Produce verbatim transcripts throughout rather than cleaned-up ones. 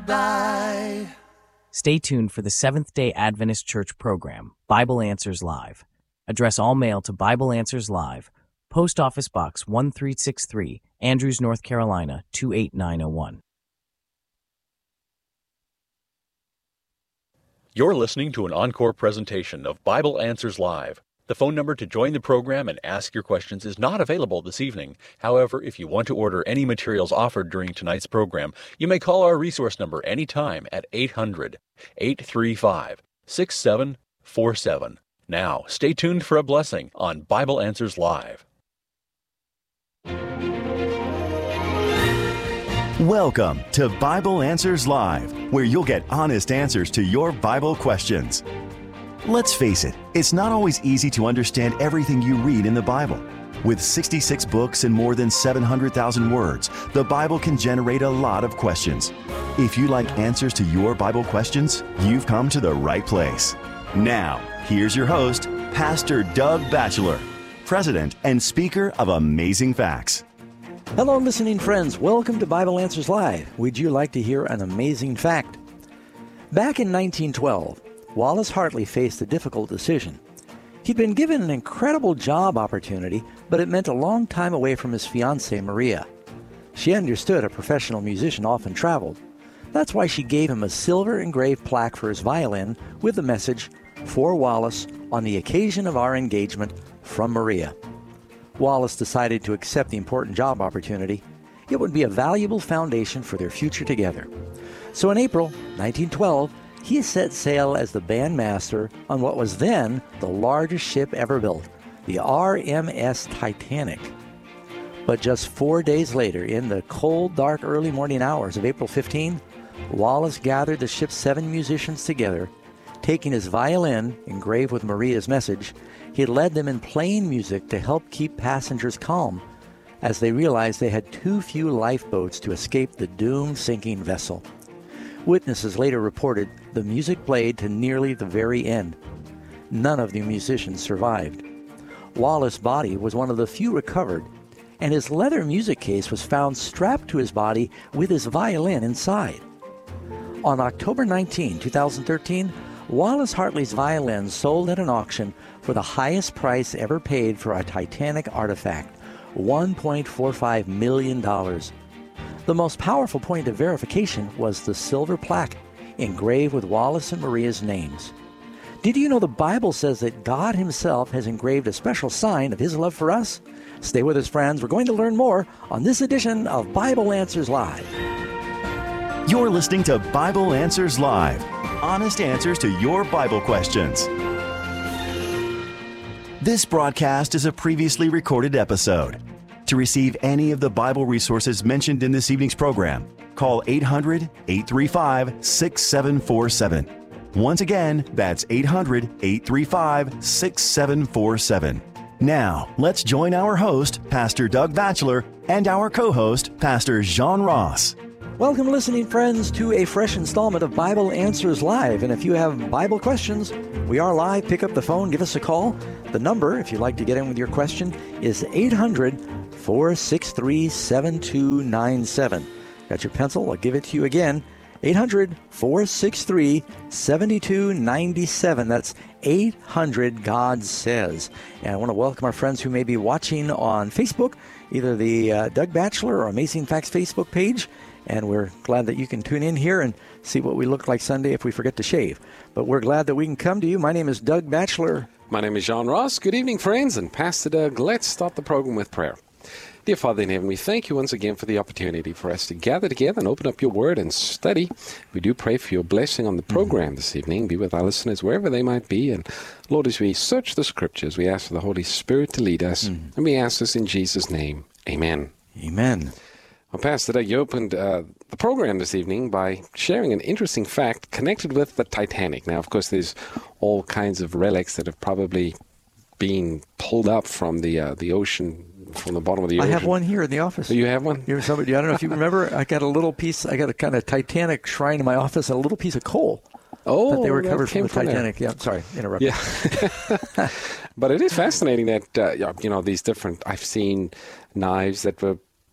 Bye. Stay tuned for the Seventh-day Adventist Church program, Bible Answers Live. Address all mail to Bible Answers Live, Post Office Box one three six three, Andrews, North Carolina two eight nine zero one. You're listening to an encore presentation of Bible Answers Live. The phone number to join the program and ask your questions is not available this evening. However, if you want to order any materials offered during tonight's program, you may call our resource number anytime at eight hundred, eight three five, six seven four seven. Now, stay tuned for a blessing on Bible Answers Live. Welcome to Bible Answers Live, where you'll get honest answers to your Bible questions. Let's face it, it's not always easy to understand everything you read in the Bible. With sixty-six books and more than seven hundred thousand words, the Bible can generate a lot of questions. If you like answers to your Bible questions, you've come to the right place. Now, here's your host, Pastor Doug Batchelor, President and Speaker of Amazing Facts. Hello, listening friends. Welcome to Bible Answers Live. Would you like to hear an amazing fact? Back in nineteen twelve, Wallace Hartley faced a difficult decision. He'd been given an incredible job opportunity, but it meant a long time away from his fiancée, Maria. She understood a professional musician often traveled. That's why she gave him a silver engraved plaque for his violin with the message, "For Wallace, on the occasion of our engagement, from Maria." Wallace decided to accept the important job opportunity. It would be a valuable foundation for their future together. So in April nineteen twelve, he set sail as the bandmaster on what was then the largest ship ever built, the R M S Titanic. But just four days later, in the cold, dark, early morning hours of April fifteenth, Wallace gathered the ship's seven musicians together. Taking his violin, engraved with Maria's message, he led them in playing music to help keep passengers calm, as they realized they had too few lifeboats to escape the doomed sinking vessel. Witnesses later reported the music played to nearly the very end. None of the musicians survived. Wallace's body was one of the few recovered, and his leather music case was found strapped to his body with his violin inside. On October nineteenth, twenty thirteen, Wallace Hartley's violin sold at an auction for the highest price ever paid for a Titanic artifact, one point four five million dollars. The most powerful point of verification was the silver plaque engraved with Wallace and Maria's names. Did you know the Bible says that God himself has engraved a special sign of his love for us? Stay with us, friends. We're going to learn more on this edition of Bible Answers Live. You're listening to Bible Answers Live, honest answers to your Bible questions. This broadcast is a previously recorded episode. To receive any of the Bible resources mentioned in this evening's program, call eight hundred, eight three five, six seven four seven. Once again, that's eight hundred, eight three five, six seven four seven. Now, let's join our host, Pastor Doug Batchelor, and our co-host, Pastor John Ross. Welcome, listening friends, to a fresh installment of Bible Answers Live. And if you have Bible questions, we are live. Pick up the phone, give us a call. The number, if you'd like to get in with your question, is eight hundred, four six three, seven two nine seven. Got your pencil? I'll give it to you again. eight hundred, four six three, seven two nine seven. That's eight hundred, God Says. And I want to welcome our friends who may be watching on Facebook, either the uh, Doug Batchelor or Amazing Facts Facebook page. And we're glad that you can tune in here and see what we look like Sunday if we forget to shave. But we're glad that we can come to you. My name is Doug Batchelor. My name is John Ross. Good evening, friends. And Pastor Doug, let's start the program with prayer. Dear Father in heaven, we thank you once again for the opportunity for us to gather together and open up your word and study. We do pray for your blessing on the program mm-hmm. this evening. Be with our listeners wherever they might be. And Lord, as we search the scriptures, we ask for the Holy Spirit to lead us. Mm-hmm. And we ask this in Jesus' name. Amen. Amen. Well, Pastor Doug, you opened uh, the program this evening by sharing an interesting fact connected with the Titanic. Now, of course, there's all kinds of relics that have probably been pulled up from the uh, the ocean, from the bottom of the ocean. I have one here in the office. Do you have one? You're somebody, I don't know if you remember, I got a little piece, I got a kind of Titanic shrine in my office and a little piece of coal. Oh, that they recovered from the from Titanic. There. Yeah, sorry, interrupted. Yeah. But it is fascinating that, uh, you know, these different, I've seen knives that were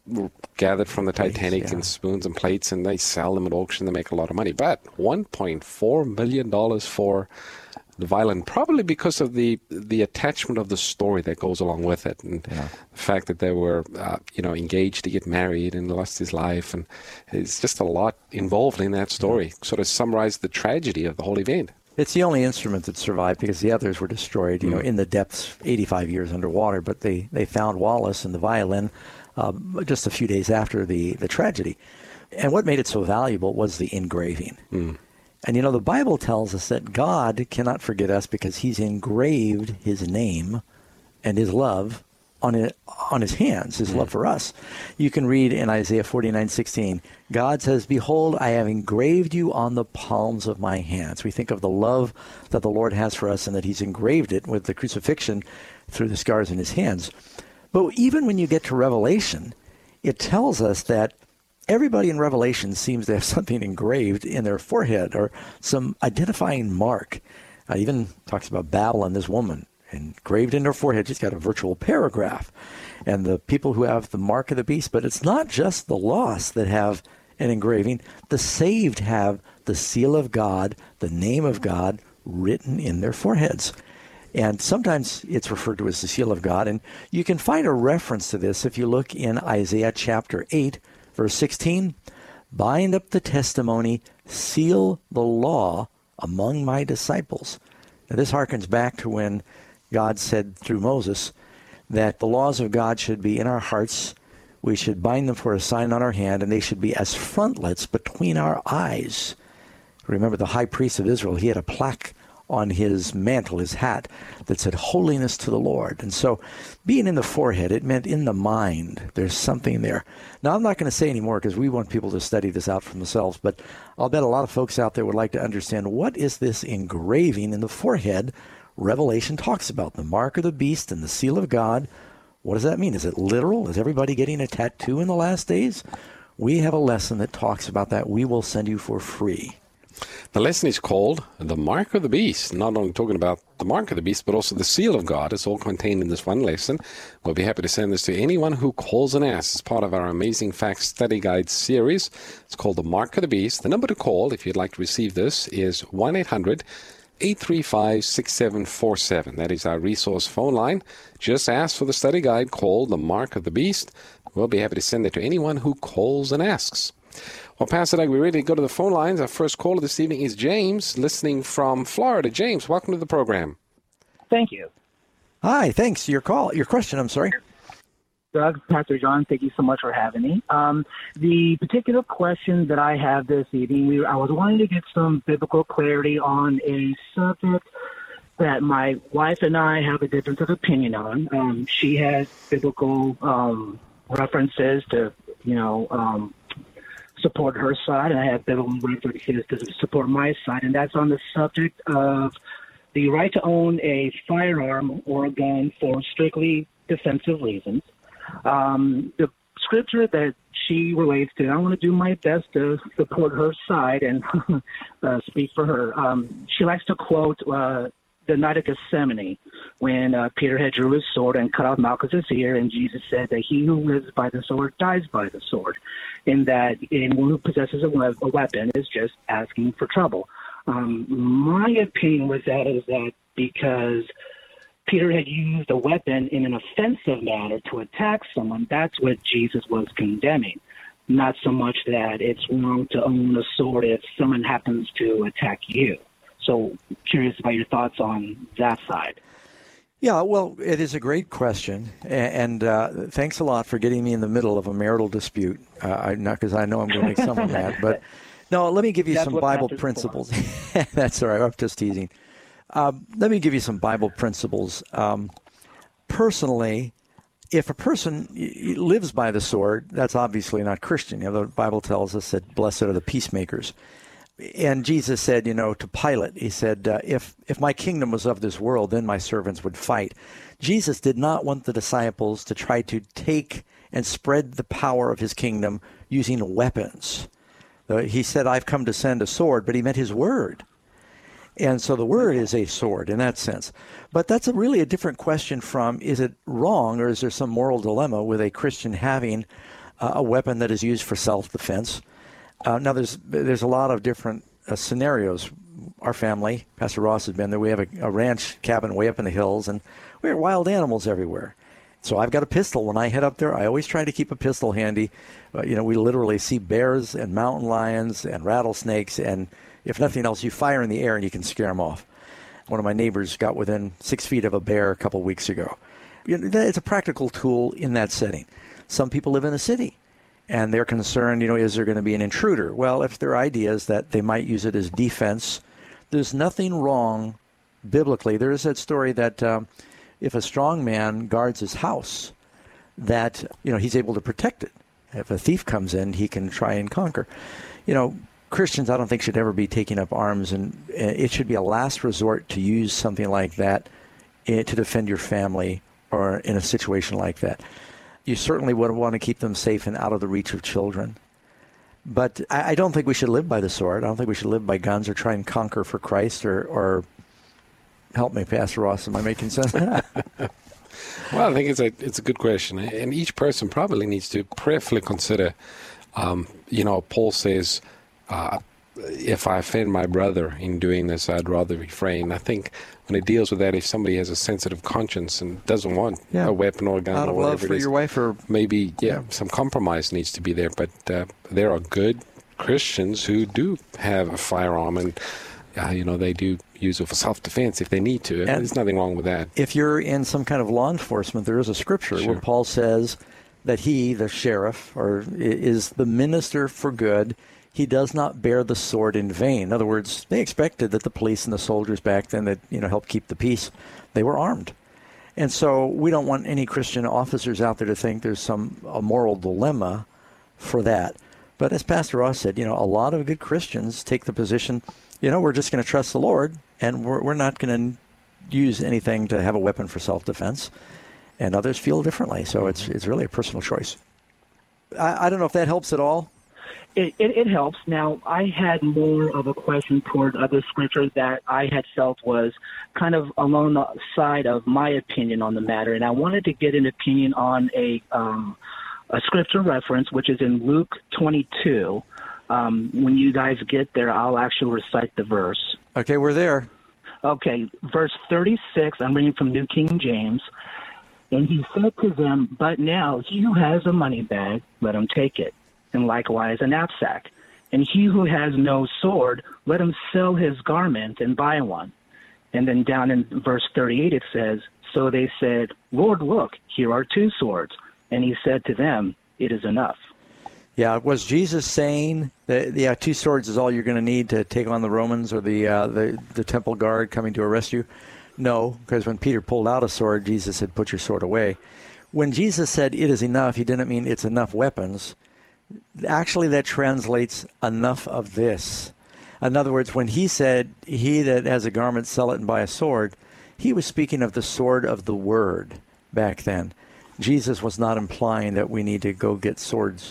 gathered from the Titanic yeah. and spoons and plates, and they sell them at auction. They make a lot of money. But one point four million dollars for the violin, probably because of the the attachment of the story that goes along with it, and Yeah. the fact that they were, uh, you know, engaged to get married and lost his life, and it's just a lot involved in that story. Sort of summarized the tragedy of the whole event. It's the only instrument that survived because the others were destroyed, you know, in the depths, eighty-five years underwater. But they, they found Wallace and the violin uh, just a few days after the, the tragedy. And what made it so valuable was the engraving. Mm. And, you know, the Bible tells us that God cannot forget us because he's engraved his name and his love on it, on his hands, his mm. love for us. You can read in Isaiah forty-nine sixteen, God says, behold, I have engraved you on the palms of my hands. We think of the love that the Lord has for us and that he's engraved it with the crucifixion through the scars in his hands. But even when you get to Revelation, it tells us that everybody in Revelation seems to have something engraved in their forehead or some identifying mark. Uh, even talks about Babylon, this woman, engraved in her forehead. She's got a virtual paragraph. And the people who have the mark of the beast. But it's not just the lost that have an engraving. The saved have the seal of God, the name of God, written in their foreheads. And sometimes it's referred to as the seal of God. And you can find a reference to this if you look in Isaiah chapter eight, verse sixteen, bind up the testimony, seal the law among my disciples. Now, this harkens back to when God said through Moses that the laws of God should be in our hearts. We should bind them for a sign on our hand, and they should be as frontlets between our eyes. Remember, the high priest of Israel, he had a plaque on his mantle, his hat, that said, holiness to the Lord. And so being in the forehead, it meant in the mind. There's something there. Now, I'm not going to say any more because we want people to study this out for themselves, but I'll bet a lot of folks out there would like to understand, what is this engraving in the forehead Revelation talks about? The mark of the beast and the seal of God. What does that mean? Is it literal? Is everybody getting a tattoo in the last days? We have a lesson that talks about that. We will send you for free. The lesson is called The Mark of the Beast. Not only talking about the mark of the beast, but also the seal of God. It's all contained in this one lesson. We'll be happy to send this to anyone who calls and asks as part of our Amazing Facts Study Guide series. It's called The Mark of the Beast. The number to call if you'd like to receive this is one eight hundred eight three five six seven four seven. That is our resource phone line. Just ask for the study guide called The Mark of the Beast. We'll be happy to send it to anyone who calls and asks. Well, Pastor Doug, we're ready to go to the phone lines. Our first caller this evening is James, listening from Florida. James, welcome to the program. Thank you. Hi, thanks. Your call, your question, I'm sorry. Doug, Pastor John, thank you so much for having me. Um, the particular question that I have this evening, we, I was wanting to get some biblical clarity on a subject that my wife and I have a difference of opinion on. Um, she has biblical um, references to, you know, um, support her side, and I have biblical references to support my side, and that's on the subject of the right to own a firearm or a gun for strictly defensive reasons. Um, the scripture that she relates to, I want to do my best to support her side and uh, speak for her. Um, she likes to quote uh, the night of Gethsemane, when uh, Peter had drew his sword and cut off Malchus's ear, and Jesus said that he who lives by the sword dies by the sword, and that anyone who possesses a, we- a weapon is just asking for trouble. Um, my opinion with that is that because Peter had used a weapon in an offensive manner to attack someone, that's what Jesus was condemning. Not so much that it's wrong to own a sword if someone happens to attack you. So curious about your thoughts on that side. Yeah, well, it is a great question, and uh, thanks a lot for getting me in the middle of a marital dispute. Uh, I, not because I know I'm going to make someone mad, but no, let me give you That's some what Bible matters principles. That's all right, I'm just teasing. Um, let me give you some Bible principles. Um, personally, if a person lives by the sword, that's obviously not Christian. You know, the Bible tells us that blessed are the peacemakers. And Jesus said, you know, to Pilate, he said, uh, if if my kingdom was of this world, then my servants would fight. Jesus did not want the disciples to try to take and spread the power of his kingdom using weapons. Uh, he said, I've come to send a sword, but he meant his word. And so the word is a sword in that sense. But that's a really a different question from, is it wrong or is there some moral dilemma with a Christian having uh, a weapon that is used for self-defense. Uh, now, there's there's a lot of different uh, scenarios. Our family, Pastor Ross has been there. We have a, a ranch cabin way up in the hills, and we have wild animals everywhere. So I've got a pistol. When I head up there, I always try to keep a pistol handy. Uh, you know, we literally see bears and mountain lions and rattlesnakes, and if nothing else, you fire in the air and you can scare them off. One of my neighbors got within six feet of a bear a couple weeks ago. You know, it's a practical tool in that setting. Some people live in a city, and they're concerned, you know, is there going to be an intruder? Well, if their idea is that they might use it as defense, there's nothing wrong biblically. There is that story that um, if a strong man guards his house, that, you know, he's able to protect it. If a thief comes in, he can try and conquer. You know, Christians, I don't think, should ever be taking up arms, and it should be a last resort to use something like that to defend your family or in a situation like that. You certainly would want to keep them safe and out of the reach of children. But I don't think we should live by the sword. I don't think we should live by guns or try and conquer for Christ or, or help me, Pastor Ross. Am I making sense? Well, I think it's a it's a good question, and each person probably needs to prayerfully consider. Um, you know, Paul says, uh, "If I offend my brother in doing this, I'd rather refrain." I think when it deals with that, if somebody has a sensitive conscience and doesn't want yeah. a weapon or a gun out or of whatever love for it is, your wife, or maybe yeah, yeah, some compromise needs to be there. But uh, there are good Christians who do have a firearm, and uh, you know, they do use it for self-defense if they need to. And there's nothing wrong with that. If you're in some kind of law enforcement, there is a scripture Sure. where Paul says that he, the sheriff, or is the minister for good. He does not bear the sword in vain. In other words, they expected that the police and the soldiers back then that, you know, helped keep the peace, they were armed. And so we don't want any Christian officers out there to think there's some a moral dilemma for that. But as Pastor Ross said, you know, a lot of good Christians take the position, you know, we're just going to trust the Lord, and we're, we're not going to use anything to have a weapon for self-defense. And others feel differently. So it's it's really a personal choice. I, I don't know if that helps at all. It, it, it helps. Now, I had more of a question toward other scriptures that I had felt was kind of along the side of my opinion on the matter, and I wanted to get an opinion on a um, a scripture reference, which is in Luke twenty-two. Um, when you guys get there, I'll actually recite the verse. Okay, we're there. Okay, verse thirty-six, I'm reading from New King James. And he said to them, "But now he who has a money bag, let him take it, and likewise a knapsack. And he who has no sword, let him sell his garment and buy one." And then down in verse thirty-eight it says, "So they said, 'Lord, look, here are two swords.' And he said to them, 'It is enough.'" Yeah, was Jesus saying that yeah, two swords is all you're going to need to take on the Romans or the uh, the the temple guard coming to arrest you? No, because when Peter pulled out a sword, Jesus said, "Put your sword away." When Jesus said, "It is enough," he didn't mean it's enough weapons. Actually, that translates enough of this. In other words, when he said, "He that has a garment, sell it and buy a sword," he was speaking of the sword of the word back then. Jesus was not implying that we need to go get swords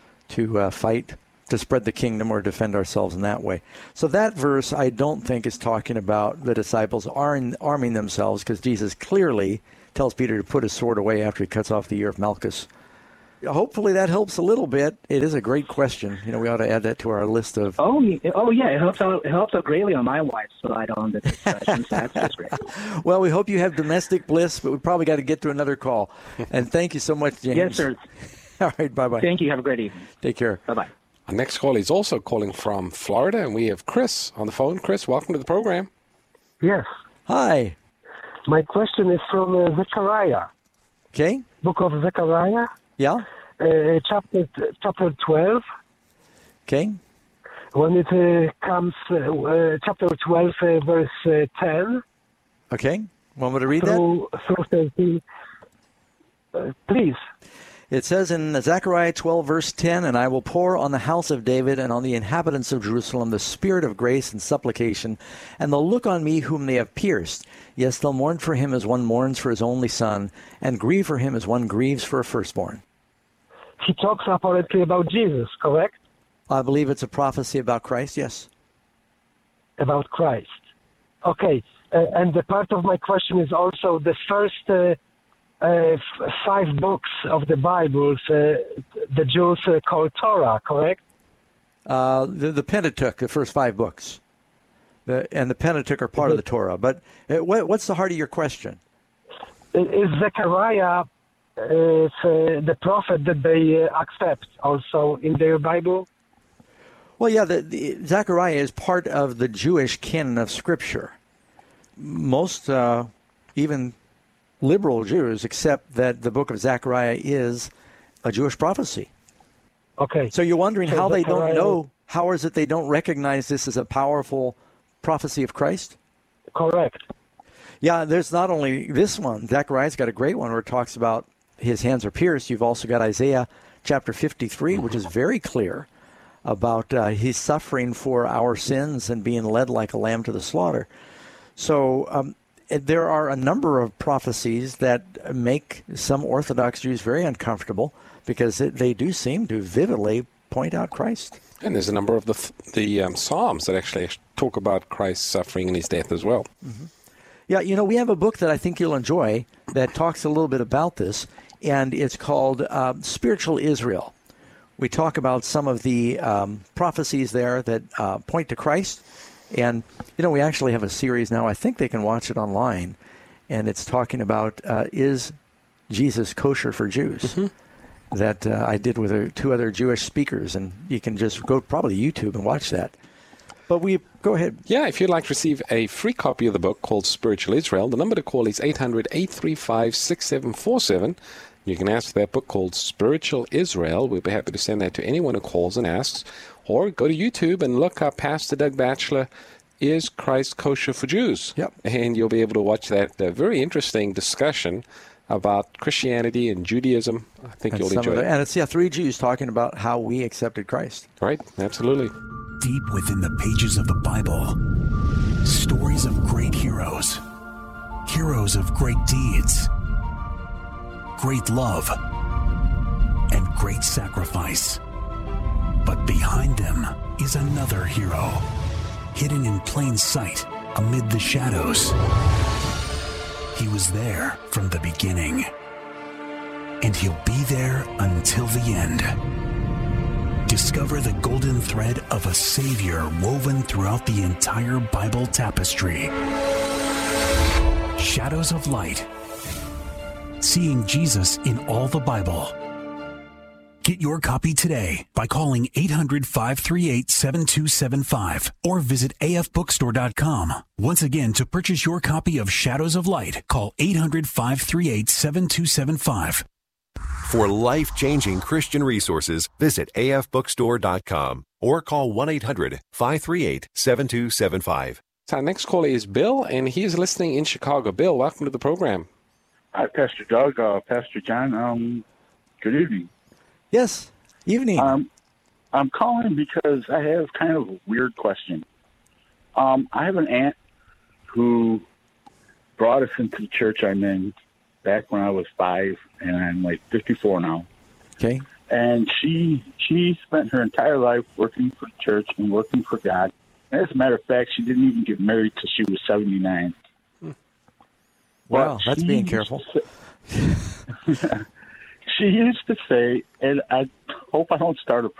to uh, fight, to spread the kingdom or defend ourselves in that way. So that verse, I don't think, is talking about the disciples arming, arming themselves, because Jesus clearly tells Peter to put his sword away after he cuts off the ear of Malchus. Hopefully that helps a little bit. It is a great question. You know, we ought to add that to our list of... Oh, oh yeah, it helps out, it helps out greatly on my wife's side on the discussion. So that's just great. Well, we hope you have domestic bliss, but we probably got to get to another call. And thank you so much, James. Yes, sir. All right, bye-bye. Thank you. Have a great evening. Take care. Bye-bye. Our next call is also calling from Florida, and we have Chris on the phone. Chris, welcome to the program. Yes. Hi. My question is from uh, Zechariah. Okay. Book of Zechariah. Yeah. Uh, chapter chapter twelve. Okay. When it uh, comes, uh, uh, chapter twelve, uh, verse uh, ten. Okay. Want me to read through, that? Through thirteen. Uh, please. It says in Zechariah twelve, verse ten, "And I will pour on the house of David and on the inhabitants of Jerusalem the spirit of grace and supplication, and they'll look on me whom they have pierced. Yes, they'll mourn for him as one mourns for his only son, and grieve for him as one grieves for a firstborn." He talks apparently about Jesus, correct? I believe it's a prophecy about Christ, yes. About Christ. Okay. Uh, and the part of my question is also the first uh, uh, f- five books of the Bible, uh, the Jews uh, call Torah, correct? Uh, the, the Pentateuch, the first five books. The, and the Pentateuch are part of the Torah. But uh, what, what's the heart of your question? Is Zechariah uh, the prophet that they uh, accept also in their Bible? Well, yeah, the, the, Zechariah is part of the Jewish canon of Scripture. Most, uh, even liberal Jews, accept that the book of Zechariah is a Jewish prophecy. Okay. So you're wondering So how they Zechariah- don't know, how is it they don't recognize this as a powerful prophecy of Christ? Correct. Yeah, there's not only this one. Zechariah's got a great one where it talks about his hands are pierced. You've also got Isaiah chapter fifty-three, which is very clear about uh, his suffering for our sins and being led like a lamb to the slaughter. So um, there are a number of prophecies that make some Orthodox Jews very uncomfortable because it, they do seem to vividly point out Christ. And there's a number of the the um, Psalms that actually talk about Christ's suffering and his death as well. Mm-hmm. Yeah, you know, we have a book that I think you'll enjoy that talks a little bit about this, and it's called uh, Spiritual Israel. We talk about some of the um, prophecies there that uh, point to Christ. And, you know, we actually have a series now. I think they can watch it online. And it's talking about, uh, is Jesus kosher for Jews? Mm-hmm. That uh, I did with uh, two other Jewish speakers. And you can just go probably to YouTube and watch that. But we, go ahead. Yeah, if you'd like to receive a free copy of the book called Spiritual Israel, the number to call is eight hundred, eight three five, six seven four seven. You can ask for that book called Spiritual Israel. We'll be happy to send that to anyone who calls and asks. Or go to YouTube and look up Pastor Doug Batchelor, Is Christ Kosher for Jews? Yep. And you'll be able to watch that uh, very interesting discussion about Christianity and Judaism. I think And you'll some enjoy of the- it. And it's, yeah, three Jews talking about how we accepted Christ. Right? Absolutely. Deep within the pages of the Bible, stories of great heroes, heroes of great deeds, great love, and great sacrifice. But behind them is another hero, hidden in plain sight amid the shadows. He was there from the beginning, and he'll be there until the end. Discover the golden thread of a Savior woven throughout the entire Bible tapestry. Shadows of Light. Seeing Jesus in all the Bible. Get your copy today by calling eight hundred, five three eight, seven two seven five or visit a f bookstore dot com. Once again, to purchase your copy of Shadows of Light, call eight hundred, five three eight, seven two seven five. For life-changing Christian resources, visit a f bookstore dot com or call one eight hundred, five three eight, seven two seven five. So our next caller is Bill, and he is listening in Chicago. Bill, welcome to the program. Hi, Pastor Doug, uh, Pastor John. Um, good evening. Yes, evening. Um, I'm calling because I have kind of a weird question. Um, I have an aunt who brought us into the church I'm in back when I was five, and I'm like fifty-four now. Okay. And she she spent her entire life working for the church and working for God. And as a matter of fact, she didn't even get married till she was seventy-nine. Wow, But that's she being used careful. to say- She used to say, and I hope I don't start a